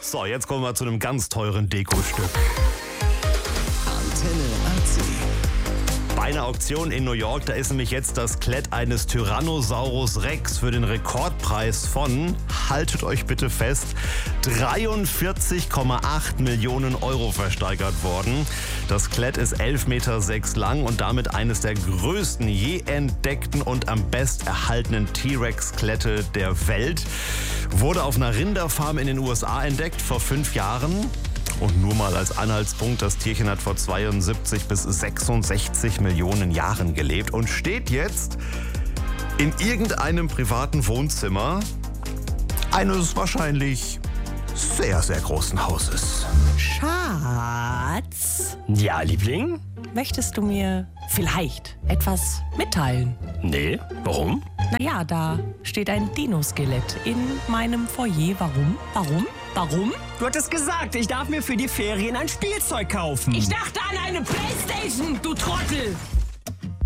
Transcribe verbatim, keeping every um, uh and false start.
So, jetzt kommen wir zu einem ganz teuren Dekostück. Antenne A C. Bei einer Auktion in New York, da ist nämlich jetzt das Skelett eines Tyrannosaurus Rex für den Rekordpreis von, haltet euch bitte fest, dreiundvierzig Komma acht Millionen Euro versteigert worden. Das Skelett ist elf Meter sechs lang und damit eines der größten je entdeckten und am best erhaltenen T-Rex-Skelette der Welt. Wurde auf einer Rinderfarm in den U S A entdeckt vor fünf Jahren. Und nur mal als Anhaltspunkt, das Tierchen hat vor zweiundsiebzig bis sechsundsechzig Millionen Jahren gelebt und steht jetzt in irgendeinem privaten Wohnzimmer eines wahrscheinlich sehr, sehr großen Hauses. Schatz, Ja, Liebling? möchtest du mir vielleicht etwas mitteilen? Nee, warum? Naja, da steht ein Dino-Skelett in meinem Foyer. Warum? Warum? Warum? Du hattest gesagt, ich darf mir für die Ferien ein Spielzeug kaufen. Ich dachte an eine Play